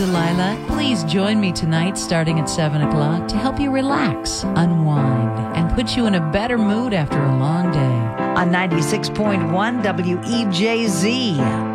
Delilah. Please join me tonight starting at 7 o'clock to help you relax, unwind, and put you in a better mood after a long day. On 96.1 WEJZ.